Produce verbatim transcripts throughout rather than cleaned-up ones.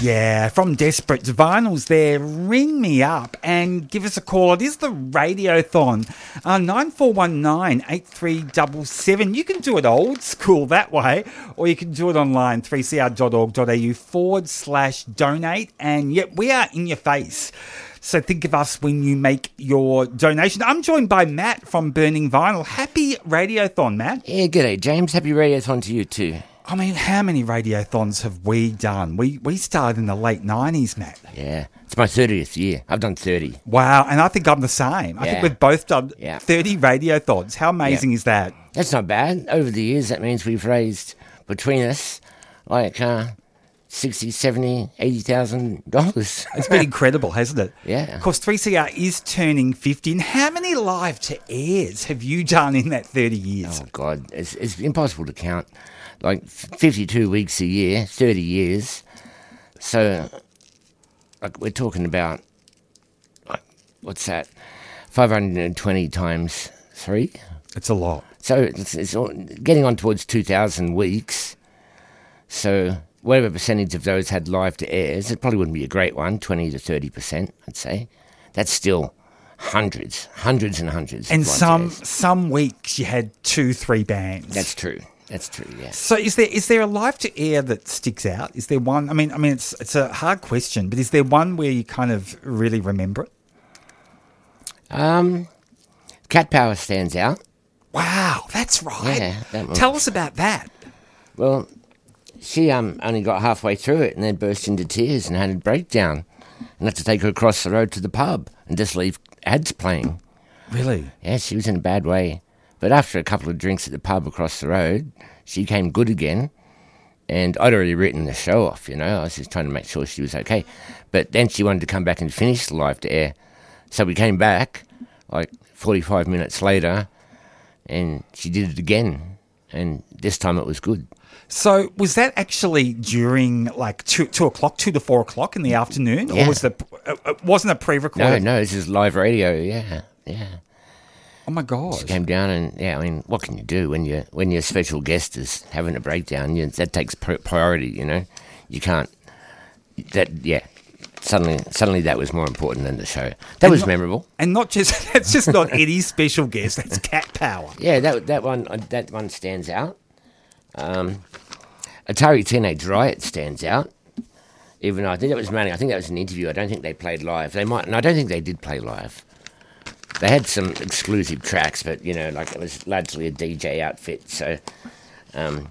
Yeah, from Desperate Vinyl's there. Ring me up and give us a call. It is the Radiothon. Uh, nine four one nine, eight three seven seven. You can do it old school that way, or you can do it online, three c r dot org dot a u forward slash donate. And yep, we are in your face. So think of us when you make your donation. I'm joined by Matt from Burning Vinyl. Happy Radiothon, Matt. Yeah, g'day, James. Happy Radiothon to you too. I mean, how many radiothons have we done? We we started in the late nineties, Matt. Yeah, it's my thirtieth year. I've done thirty. Wow, and I think I'm the same. I yeah. think we've both done yeah. thirty radiothons. How amazing yeah. is that? That's not bad. Over the years, that means we've raised, between us, like uh, sixty, seventy, eighty thousand dollars. It's been incredible, hasn't it? Yeah. Of course, three C R is turning fifty. And how many live to airs have you done in that thirty years? Oh, God, it's, it's impossible to count. Like fifty-two weeks a year, thirty years. So, like, we're talking about, like, what's that? five hundred twenty times three? It's a lot. So, it's, it's all, getting on towards two thousand weeks. So, whatever percentage of those had live to airs, it probably wouldn't be a great one, twenty to thirty percent, I'd say. That's still hundreds, hundreds and hundreds. And of some airs. some weeks you had two, three bands. That's true. That's true, yeah. So is there is there a live to air that sticks out? Is there one? I mean, I mean, it's it's a hard question, but is there one where you kind of really remember it? Um, Cat Power stands out. Wow, that's right. Yeah, that one. Tell us about that. Well, she um only got halfway through it and then burst into tears and had a breakdown, and had to take her across the road to the pub and just leave ads playing. Really? Yeah, she was in a bad way. But after a couple of drinks at the pub across the road, she came good again. And I'd already written the show off, you know. I was just trying to make sure she was okay. But then she wanted to come back and finish the live to air. So we came back, like forty-five minutes later, and she did it again. And this time it was good. So was that actually during like two, two o'clock, two to four o'clock in the afternoon? Yeah. Or was the, it wasn't a pre-recorded? No, no, this is live radio, yeah, yeah. Oh my God! She came down, and yeah, I mean, what can you do when you when your special guest is having a breakdown? You, that takes priority, you know. You can't. That yeah. Suddenly, suddenly, that was more important than the show. That and was not, memorable. And not just that's just not any special guest. That's Cat Power. Yeah, that that one that one stands out. Um, Atari Teenage Riot stands out. Even though I think that was mainly, I think that was an interview. I don't think they played live. They might, and I don't think they did play live. They had some exclusive tracks, but, you know, like it was largely a D J outfit, so um,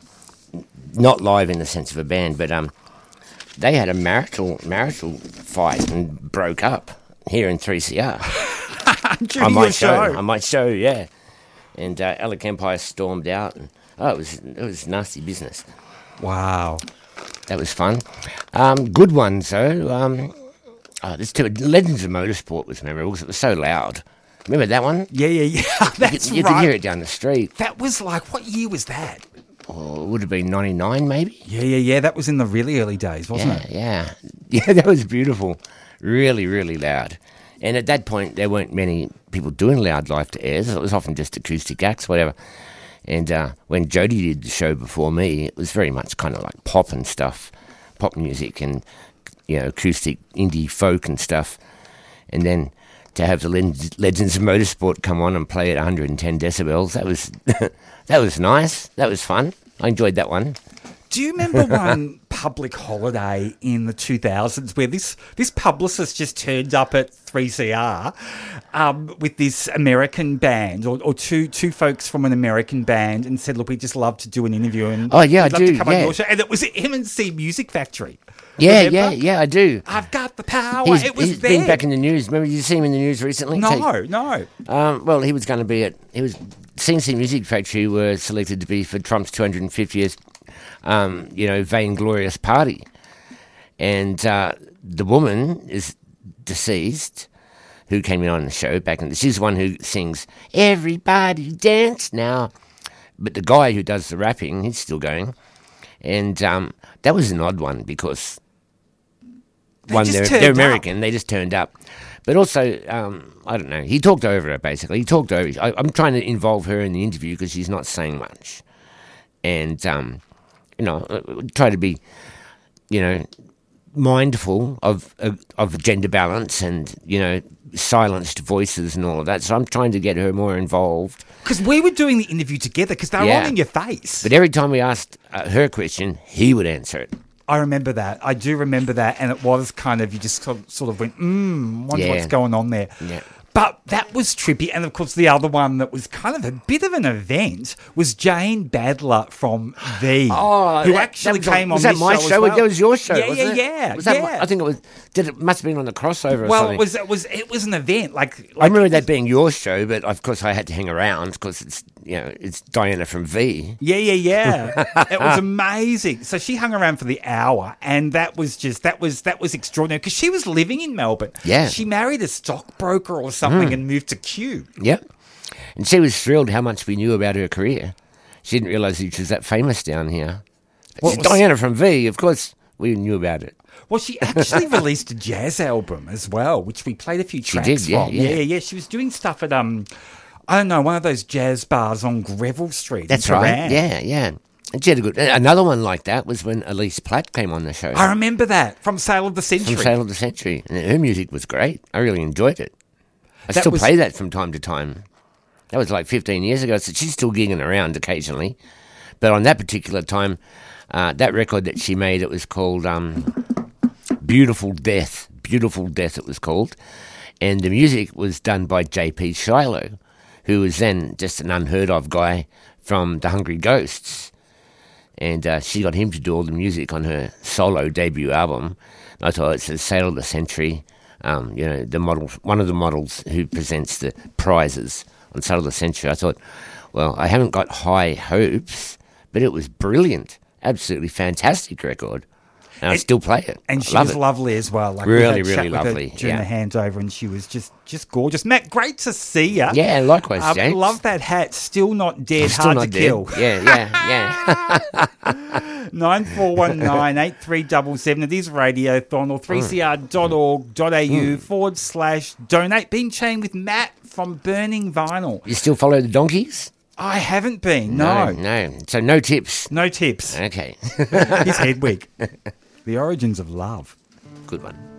not live in the sense of a band, but um, they had a marital marital fight and broke up here in three C R. During I might your show, show. I might show, yeah. And uh, Alec Empire stormed out, and oh, it was it was nasty business. Wow. That was fun. Um, good ones though. Um, oh, there's two. Legends of Motorsport was memorable because it was so loud. Remember that one? Yeah, yeah, yeah. That's you, you right. could hear it down the street. That was like, what year was that? Oh, it would have been ninety-nine maybe? Yeah, yeah, yeah. That was in the really early days, wasn't Yeah, it? yeah. Yeah, that was beautiful. Really, really loud. And at that point, there weren't many people doing loud live to airs. It was often just acoustic acts, whatever. And uh, when Jody did the show before me, it was very much kind of like pop and stuff, pop music and, you know, acoustic indie folk and stuff. And then to have the Legends of Motorsport come on and play at one hundred ten decibels, that was that was nice. That was fun. I enjoyed that one. Do you remember one public holiday in the two thousands where this, this publicist just turned up at three C R um, with this American band or, or two two folks from an American band and said, look, we just love to do an interview and oh, yeah, we'd I love do, to come on yeah. your show. And it was at M and C Music Factory. Yeah, Remember? yeah, yeah, I do. I've got the power. He's, it was he's there. been back in the news. Remember, did you see him in the news recently? No, Take- no. Um, well, he was going to be at. He was. C N C Music Factory were selected to be for Trump's two hundred fiftieth, um, you know, vainglorious party, and uh, the woman is deceased, who came in on the show back in. The, she's the one who sings "Everybody Dance Now," but the guy who does the rapping, he's still going, and um, that was an odd one because. They One, just they're, turned they're up. American. They just turned up, but also, um, I don't know. He talked over her basically. He talked over. I, I'm trying to involve her in the interview because she's not saying much, and um, you know, uh, try to be, you know, mindful of uh, of gender balance and, you know, silenced voices and all of that. So I'm trying to get her more involved. Because we were doing the interview together because they were Yeah. all in your face. But every time we asked uh, her question, he would answer it. I remember that. I do remember that. And it was kind of, you just sort of- sort of went, mm, wonder Yeah. what's going on there. Yeah. But that was trippy. And of course, the other one that was kind of a bit of an event was Jane Badler from V, Oh, who that- actually that was came on, was on that this my show. as show? well. That was your show, Yeah, wasn't yeah, it? yeah. Was that yeah. my- I think it was. Did it must have been on the crossover? Or well, something. it was it was it was an event. Like, like I remember that being your show, but of course I had to hang around because it's you know it's Diana from V. Yeah, yeah, yeah. It was amazing. So she hung around for the hour, and that was just that was that was extraordinary because she was living in Melbourne. Yeah. she married a stockbroker or something and moved to Kew. Yep. And she was thrilled how much we knew about her career. She didn't realise she was that famous down here. What She's was- Diana from V, of course we knew about it. Well, she actually released a jazz album as well, which we played a few tracks did, yeah, from. yeah. yeah, yeah. She was doing stuff at um, I don't know, one of those jazz bars on Greville Street. in That's right. Paran. Yeah, yeah. And she had a good. Another one like that was when Elise Platt came on the show. I remember that from Sale of the Century. From Sale of the Century. And her music was great. I really enjoyed it. I That still was- play that from time to time. That was like fifteen years ago, so she's still gigging around occasionally. But on that particular time, uh, that record that she made, it was called um, Beautiful Death. Beautiful Death, it was called. And the music was done by J P Shiloh, who was then just an unheard of guy from the Hungry Ghosts. And uh, she got him to do all the music on her solo debut album. And I thought it's the Sale of the Century. Um, you know, the model, one of the models who presents the prizes on Sale of the Century. I thought, well, I haven't got high hopes, but it was brilliant, absolutely fantastic record, and I It- still play it. And I she love was it. lovely as well. Like we Really, had a really chat with her lovely, during yeah. the handover, and she was just just gorgeous. Matt, great to see you. Yeah, likewise, Um, James. love that hat. Still not dead. Still hard not to dead. kill. Yeah, yeah, yeah. Nine four one nine eight three double seven. It is Radiothon or three c r dot org dot a u forward slash donate. Been chatting with Matt from Burning Vinyl. You still follow the donkeys? I haven't been. No, no. So no tips. no tips. Okay, His Hedwig. The Origins of Love. good one.